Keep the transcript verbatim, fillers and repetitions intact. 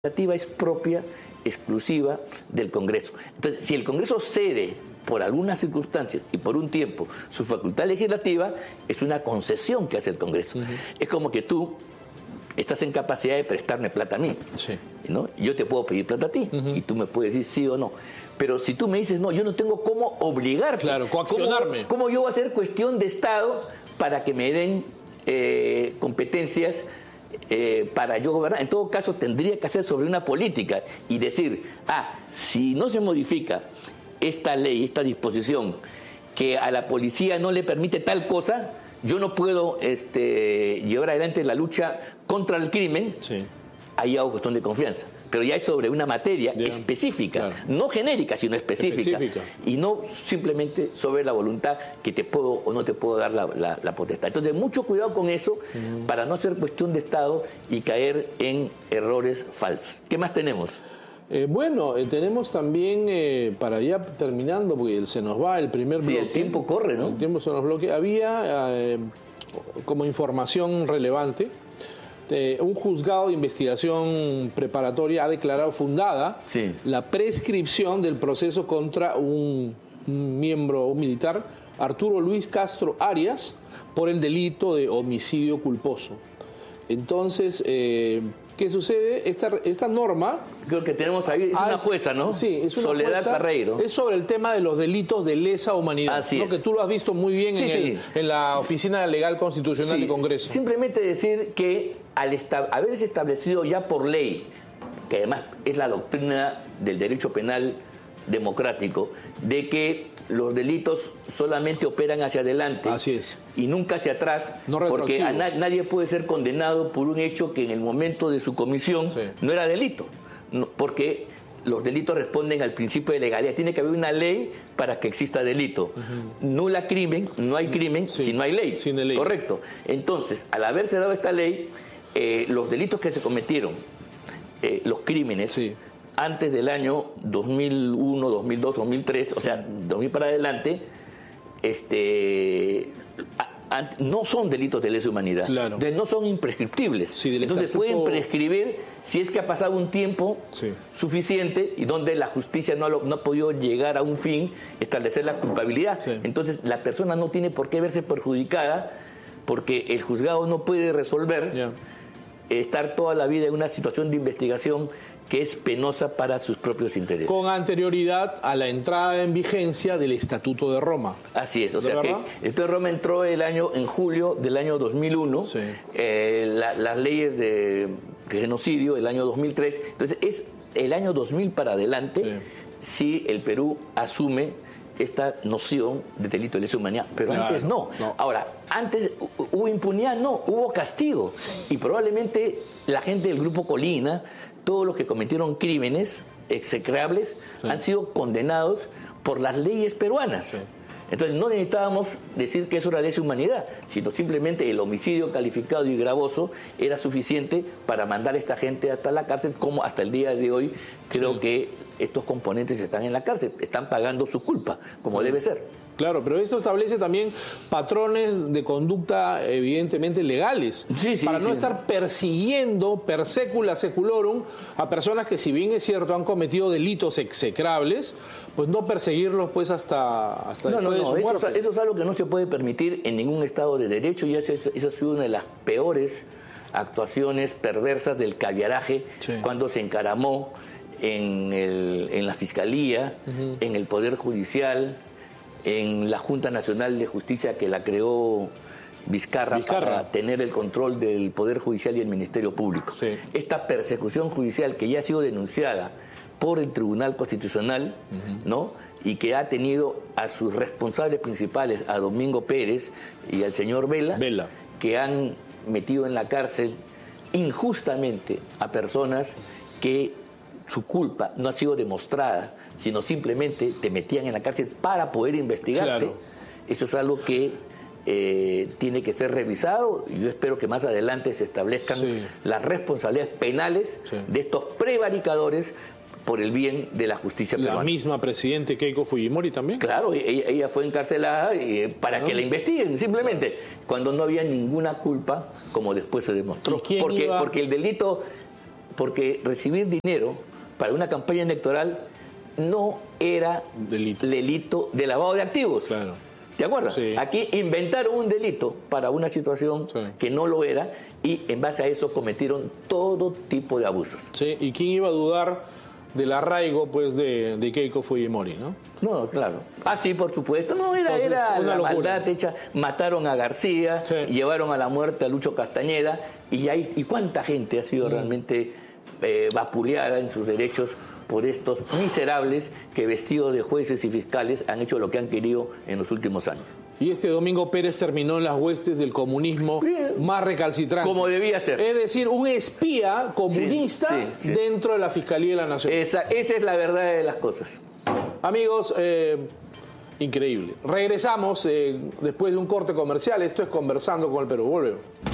legislativa es propia, exclusiva del Congreso. Entonces, si el Congreso cede por algunas circunstancias y por un tiempo su facultad legislativa, es una concesión que hace el Congreso. Uh-huh. Es como que tú estás en capacidad de prestarme plata a mí, sí, ¿no? Yo te puedo pedir plata a ti, uh-huh, y tú me puedes decir sí o no. Pero si tú me dices, no, yo no tengo cómo obligarte. Claro, coaccionarme. ¿Cómo, cómo yo voy a hacer cuestión de Estado para que me den eh, competencias eh, para yo gobernar? En todo caso, tendría que hacer sobre una política y decir, ah, si no se modifica esta ley, esta disposición, que a la policía no le permite tal cosa, yo no puedo este, llevar adelante la lucha contra el crimen, sí, ahí hago cuestión de confianza. Pero ya es sobre una materia yeah. específica, claro, no genérica, sino específica, específica, y no simplemente sobre la voluntad que te puedo o no te puedo dar la, la, la potestad. Entonces, mucho cuidado con eso, mm. para no ser cuestión de Estado y caer en errores falsos. ¿Qué más tenemos? Eh, bueno, eh, tenemos también, eh, para ya terminando, porque se nos va el primer bloque. Sí, el tiempo corre, ¿no? El tiempo se nos bloquea. Había, eh, como información relevante, eh, un juzgado de investigación preparatoria ha declarado fundada sí. la prescripción del proceso contra un, un miembro un militar, Arturo Luis Castro Arias, por el delito de homicidio culposo. Entonces, eh, ¿qué sucede? Esta, esta norma... Creo que tenemos ahí, es una jueza, ¿no? Sí, es una Soledad jueza, Barreiro. Es sobre el tema de los delitos de lesa humanidad. Así ¿no? es. Que tú lo has visto muy bien sí, en, el, sí. en la Oficina Legal Constitucional sí. del Congreso. Simplemente decir que al esta, haberse establecido ya por ley, que además es la doctrina del derecho penal democrático, de que los delitos solamente operan hacia adelante. Así es. Y nunca hacia atrás, no porque a na nadie puede ser condenado por un hecho que en el momento de su comisión sí. no era delito, no, porque los delitos responden al principio de legalidad. Tiene que haber una ley para que exista delito. Uh-huh. Nula crimen, no hay crimen sí. si no hay ley. Sin ley. Correcto. Entonces, al haberse dado esta ley, eh, los delitos que se cometieron, eh, los crímenes, sí. antes del año dos mil uno, dos mil dos, dos mil tres, o sea, dos mil para adelante, este, a, a, no son delitos de lesa humanidad, claro. de, no son imprescriptibles. Sí, entonces estatuto... pueden prescribir si es que ha pasado un tiempo sí. suficiente y donde la justicia no ha, no ha podido llegar a un fin, establecer la culpabilidad. Sí. Entonces la persona no tiene por qué verse perjudicada porque el juzgado no puede resolver yeah. estar toda la vida en una situación de investigación que es penosa para sus propios intereses. Con anterioridad a la entrada en vigencia del Estatuto de Roma. Así es, o sea que el Estatuto de Roma entró el año en julio del año dos mil uno, sí. eh, la, las leyes de genocidio el año dos mil tres, entonces es el año dos mil para adelante sí. si el Perú asume esta noción de delito de lesa humanidad, pero claro, antes no. no. Ahora, antes hubo impunidad, no, hubo castigo. Y probablemente la gente del Grupo Colina, todos los que cometieron crímenes execrables, sí. han sido condenados por las leyes peruanas. Sí. Entonces no necesitábamos decir que eso era lesa humanidad, sino simplemente el homicidio calificado y gravoso era suficiente para mandar a esta gente hasta la cárcel, como hasta el día de hoy creo sí. que estos componentes están en la cárcel, están pagando su culpa, como sí. debe ser. Claro, pero esto establece también patrones de conducta evidentemente legales, sí, sí, para no sí. estar persiguiendo per secula seculorum a personas que, si bien es cierto, han cometido delitos execrables, pues no perseguirlos pues hasta, hasta no, después no, no, de su muerte. Eso, eso es algo que no se puede permitir en ningún Estado de Derecho, y esa, esa ha sido una de las peores actuaciones perversas del caviaraje sí. cuando se encaramó en, el, en la Fiscalía, uh-huh. en el Poder Judicial, en la Junta Nacional de Justicia que la creó Vizcarra, Vizcarra. para tener el control del Poder Judicial y el Ministerio Público. Sí. Esta persecución judicial que ya ha sido denunciada por el Tribunal Constitucional, uh-huh. ¿no? y que ha tenido a sus responsables principales, a Domingo Pérez y al señor Vela, Vela. que han metido en la cárcel injustamente a personas que su culpa no ha sido demostrada, sino simplemente te metían en la cárcel para poder investigarte. Claro. Eso es algo que eh, tiene que ser revisado. Yo espero que más adelante se establezcan sí. las responsabilidades penales sí. de estos prevaricadores por el bien de la justicia peruana. La misma presidente Keiko Fujimori también. Claro, ella, ella fue encarcelada eh, para ¿no? que la investiguen, simplemente, claro. cuando no había ninguna culpa, como después se demostró. Porque, porque el delito porque recibir dinero para una campaña electoral no era delito, delito de lavado de activos. Claro. ¿Te acuerdas? Sí. Aquí inventaron un delito para una situación sí. que no lo era y en base a eso cometieron todo tipo de abusos. Sí, ¿y quién iba a dudar del arraigo pues de, de Keiko Fujimori, no? No, claro. Ah, sí, por supuesto. No, era, Entonces, era una la locura. Maldad hecha. Mataron a García, sí. llevaron a la muerte a Lucho Castañeda y, hay, y cuánta gente ha sido mm. realmente eh, vapuleada en sus derechos por estos miserables que vestidos de jueces y fiscales han hecho lo que han querido en los últimos años. Y este domingo Pérez terminó en las huestes del comunismo Bien. más recalcitrante. Como debía ser. Es decir, un espía comunista sí, sí, sí. dentro de la Fiscalía de la Nación. Esa, esa es la verdad de las cosas. Amigos, eh, increíble. Regresamos eh, después de un corte comercial. Esto es Conversando con el Perú. Volvemos.